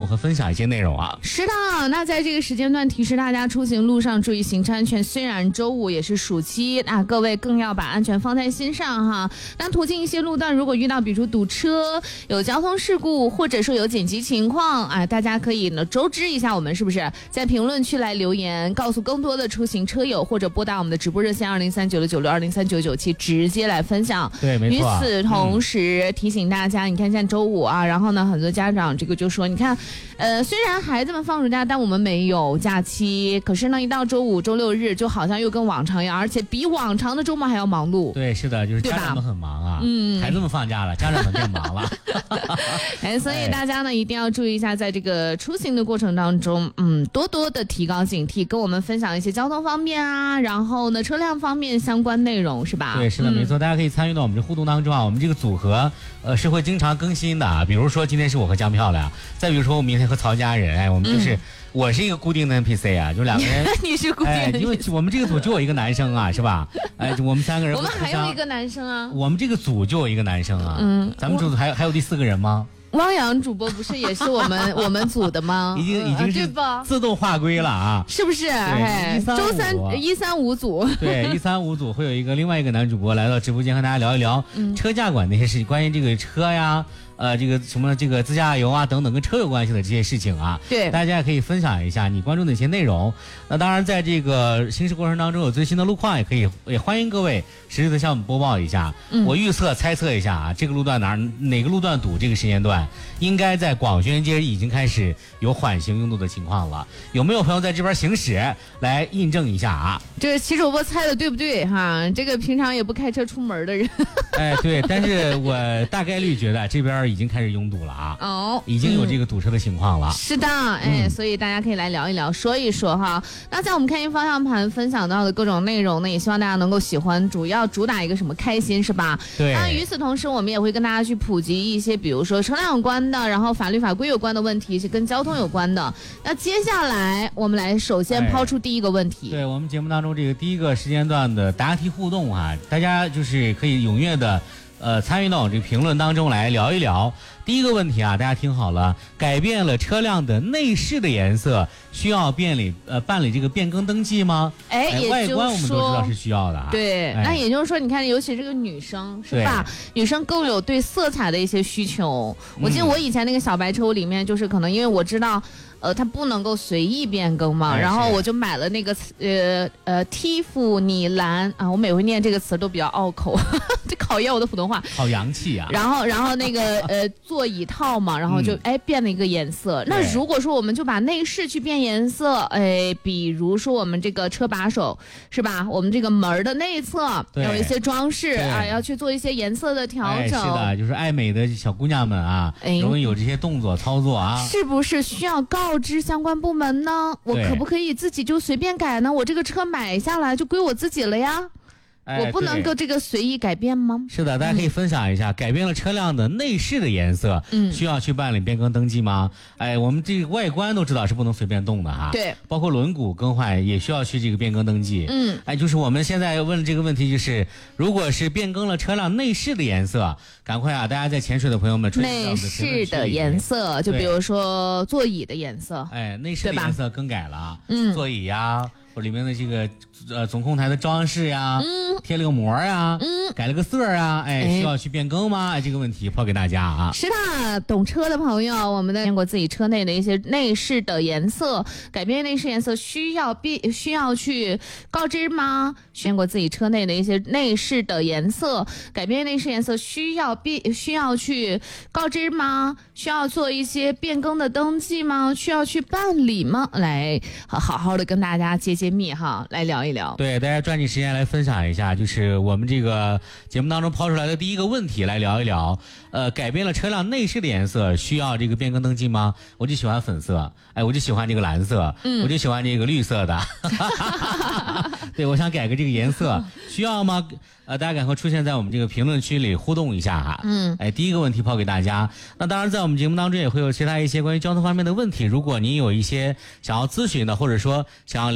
和分享一些内容啊。 是的，那在这个时间段提示大家出行路上注意行车安全。虽然周五也是暑期，那各位更要把安全放在心上哈。那途经一些路段，如果遇到比如堵车、有交通事故，或者说有紧急情况啊，大家可以呢周知一下我们，是不是在评论区来留言，告诉更多的出行车友，或者拨打我们的直播热线20399626039997直接来分享。 对，没错。 与此同时，提醒大家，你看现在周五啊，然后呢，很多家长这个就说，你看，虽然孩子们放暑假，但我们没有假期，可是呢，一到周五、周六日，就好像又跟往常一样，而且比往常的周末还要忙碌。 对，是的，就是家长们很忙啊，孩子们放假了，家长们变忙了。 所以大家呢一定要注意一下，在这个出行的过程当中，多多的提高警惕，跟我们分享一些交通方面啊，然后呢车辆方面相关内容，是吧？ 对，是的，没错，大家可以参与到我们这互动当中啊。我们这个组合是会经常更新的啊，比如说今天是我和江漂亮，再比如说我明天和曹家人，我们就是。我是一个固定的 NPC 啊，就两个人。 你是固定的 NPC， 因为我们这个组就有一个男生啊，是吧？我们3个人。 我们还有一个男生啊。 我们这个组就有一个男生啊。咱们组还有第4个人吗？ 汪洋主播不是也是我们组的吗？ 已经是自动划归了啊， 是不是？周三135组。 对，135组会有另外一个男主播来到直播间和大家聊一聊车驾管那些事情，关于这个车呀。这个什么这个自驾游啊等等跟车有关系的这些事情啊， 对， 大家也可以分享一下你关注哪些内容。那当然，在这个行驶过程当中有最新的路况，也欢迎各位实时的向我们播报一下。我猜测一下啊，这个路段哪个路段堵，这个时间段应该在广宣街已经开始有缓行拥堵的情况了。有没有朋友在这边行驶来印证一下啊？ 这个齐主播猜的对不对哈？这个平常也不开车出门的人。 对，但是我大概率觉得这边已经开始拥堵了啊！已经有这个堵车的情况了。 是的，所以大家可以来聊一聊，说一说哈。那在我们开心方向盘分享到的各种内容呢，也希望大家能够喜欢，主打一个什么开心是吧？ 对。 那与此同时，我们也会跟大家去普及一些，比如说车辆有关的，然后法律法规有关的问题，一些跟交通有关的。那接下来我们来首先抛出第一个问题。 对，我们节目当中这个第一个时间段的答题互动啊，大家就是可以踊跃的。参与到我这个评论当中来聊一聊。第一个问题啊，大家听好了，改变了车辆的内饰的颜色，需要办理这个变更登记吗？外观我们都知道是需要的啊。 对，那也就是说，你看，尤其这个女生是吧？女生更有对色彩的一些需求。我记得我以前那个小白车里面，就是可能因为我知道。它不能够随意变更嘛，然后我就买了那个蒂芙尼蓝啊，我每回念这个词都比较拗口，这考验我的普通话。 好洋气啊！ 然后那个座椅套嘛，然后就变了一个颜色。那如果说我们就把内饰去变颜色，比如说我们这个车把手是吧？我们这个门的内侧有一些装饰啊，要去做一些颜色的调整。 是的，就是爱美的小姑娘们啊，容易有这些动作操作啊， 是不是需要告知相关部门呢？我可不可以自己就随便改呢？我这个车买下来就归我自己了呀。我不能够这个随意改变吗？ 是的，大家可以分享一下，改变了车辆的内饰的颜色，需要去办理变更登记吗？我们这个外观都知道是不能随便动的哈， 对， 包括轮毂更换也需要去这个变更登记。就是我们现在问这个问题，就是如果是变更了车辆内饰的颜色，赶快啊，大家在潜水的朋友们， 内饰的颜色，就比如说座椅的颜色， 内饰的颜色更改了，座椅呀。或里面的这个总控台的装饰呀，贴了个膜呀，改了个色啊，需要去变更吗？这个问题抛给大家啊。 是的，懂车的朋友，我们见过自己车内的一些内饰的颜色，改变内饰颜色需要去告知吗？见过自己车内的一些内饰的颜色，改变内饰颜色需要去告知吗？需要做一些变更的登记吗？需要去办理吗？来好好的跟大家揭秘哈，来聊一聊。 对，大家抓紧时间来分享一下，就是我们这个节目当中抛出来的第一个问题，来聊一聊。改变了车辆内饰的颜色，需要这个变更登记吗？我就喜欢粉色，我就喜欢这个蓝色，我就喜欢这个绿色的。对，我想改个这个颜色，需要吗？大家赶快出现在我们这个评论区里互动一下哈。第一个问题抛给大家。那当然，在我们节目当中也会有其他一些关于交通方面的问题，如果您有一些想要咨询的，或者说想要了解的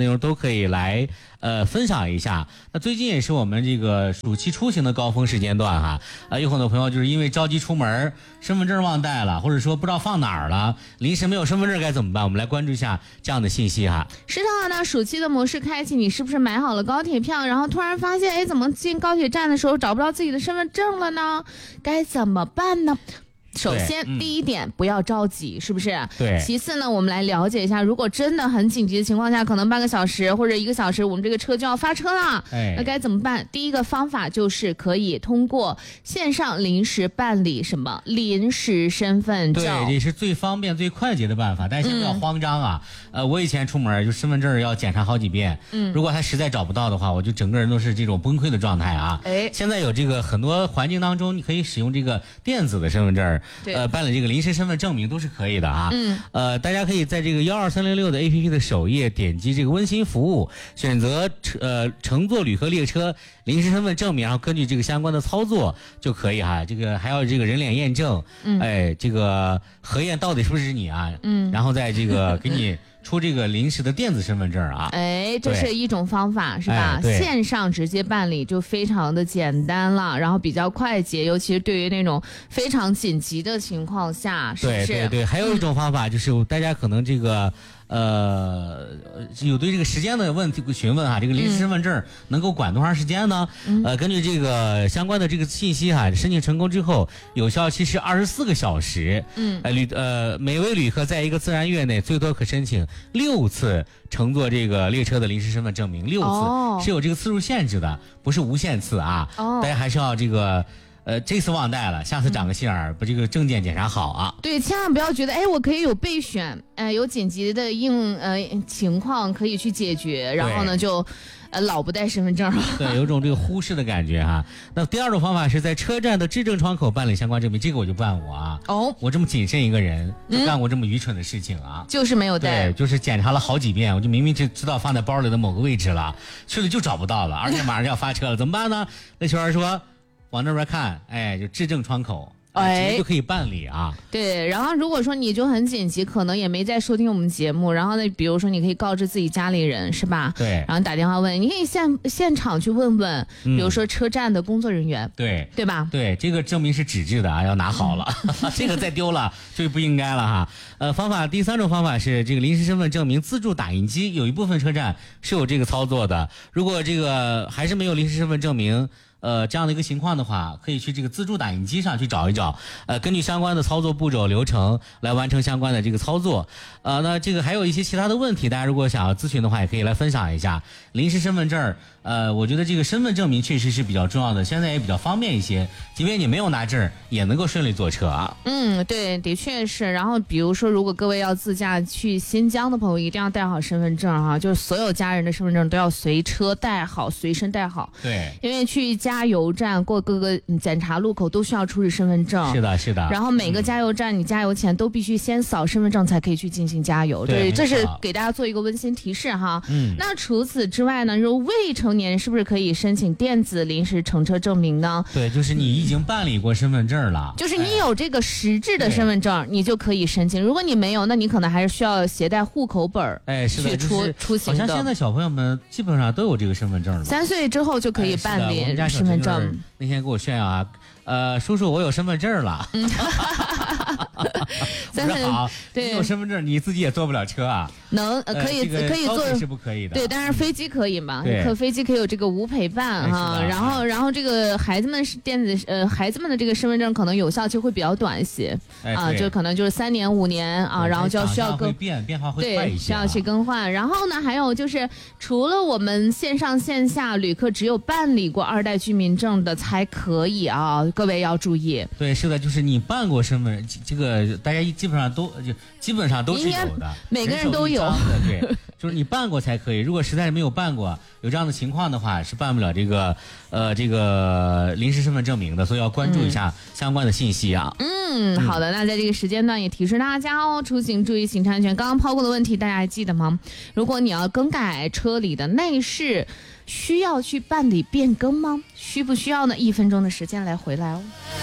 内容都可以来分享一下。那最近也是我们这个暑期出行的高峰时间段哈，有很多朋友就是因为着急出门，身份证忘带了，或者说不知道放哪儿了，临时没有身份证该怎么办？我们来关注一下这样的信息哈。 是的，那暑期的模式开启，你是不是买好了高铁票，然后突然发现，哎，怎么进高铁站的时候找不到自己的身份证了呢？该怎么办呢？首先，第一点，不要着急，是不是？ 对。 其次呢，我们来了解一下，如果真的很紧急的情况下，可能半个小时或者1个小时，我们这个车就要发车了，那该怎么办？第一个方法就是可以通过线上临时办理什么临时身份证。 对，这是最方便、最快捷的办法，大家先不要慌张啊。我以前出门就身份证要检查好几遍，如果他实在找不到的话，我就整个人都是这种崩溃的状态啊。现在有这个很多环境当中，你可以使用这个电子的身份证。办理这个临时身份证明都是可以的啊。大家可以在这个12306的 APP 的首页点击这个温馨服务，选择乘坐旅客列车临时身份证明，然后根据这个相关的操作就可以哈。这个还要这个人脸验证，这个核验到底是不是你啊？然后再这个给你出这个临时的电子身份证啊。 这是一种方法是吧？线上直接办理就非常的简单了，然后比较快捷，尤其是对于那种非常紧急的情况下，是不是？ 对，还有一种方法就是大家可能这个有对这个时间的问题询问哈，这个临时身份证能够管多长时间呢？根据这个相关的这个信息哈，申请成功之后，有效期是24个小时。每位旅客在一个自然月内最多可申请6次乘坐这个列车的临时身份证明，6次是有这个次数限制的，不是无限次啊。大家还是要这个。这次忘带了，下次长个心眼把这个证件检查好啊。 对，千万不要觉得，我可以有备选，有紧急的情况可以去解决，然后呢就老不带身份证了。 对，有种这个忽视的感觉哈。那第二种方法是在车站的质证窗口办理相关证明，这个我就不按我啊。我这么谨慎一个人，就干过这么愚蠢的事情啊。 就是没有带。 对，就是检查了好几遍，我就明明就知道放在包里的某个位置了，去了就找不到了，而且马上要发车了，怎么办呢？那小孩说。往那边看，就质证窗口，直接就可以办理啊。 对，然后如果说你就很紧急，可能也没在收听我们节目，然后呢，比如说你可以告知自己家里人，是吧？ 对。 然后打电话问，你可以现场去问问，比如说车站的工作人员，对吧？ 对，这个证明是纸质的啊，要拿好了，这个再丢了就不应该了哈。第三种方法是这个临时身份证明自助打印机，有一部分车站是有这个操作的。如果这个还是没有临时身份证明。这样的一个情况的话，可以去这个自助打印机上去找一找，根据相关的操作步骤流程来完成相关的这个操作。那这个还有一些其他的问题，大家如果想要咨询的话，也可以来分享一下。临时身份证，我觉得这个身份证明确实是比较重要的，现在也比较方便一些，即便你没有拿证，也能够顺利坐车啊。 对，的确是。然后比如说，如果各位要自驾去新疆的朋友，一定要带好身份证哈，就是所有家人的身份证都要随车带好，随身带好。 对， 因为去加油站过各个检查路口都需要出示身份证。 是的。 然后每个加油站你加油前都必须先扫身份证才可以去进行加油。对，这是给大家做一个温馨提示哈。那除此之外呢，如未成年人是不是可以申请电子临时乘车证明呢？ 对，就是你已经办理过身份证了， 就是你有这个实质的身份证，你就可以申请。如果你没有，那你可能还是需要携带户口本去出行的。 好像现在小朋友们基本上都有这个身份证了 ，3岁之后就可以办理身份证。 那天给我炫耀啊，叔叔我有身份证了。 但是好，你有身份证，你自己也坐不了车啊？ 可以坐， 是不可以的。 对，但是飞机可以嘛？飞机可以有这个无陪伴哈。然后这个孩子们是孩子们的这个身份证可能有效期会比较短一些就可能就是3年5年啊，然后就需要变化会快一些， 需要去更换。然后呢，还有就是除了我们线上线下旅客只有办理过2代居民证的才可以啊，各位要注意。 对，是的，就是你办过身份，这个大家基本上都是有的， 每个人都有。 对，就是你办过才可以。如果实在是没有办过，有这样的情况的话，是办不了这个临时身份证明的，所以要关注一下相关的信息啊。 好的，那在这个时间段也提示大家哦，出行注意行车安全。刚刚抛过的问题，大家还记得吗？如果你要更改车里的内饰，需要去办理变更吗？需不需要呢？1分钟的时间来回来哦。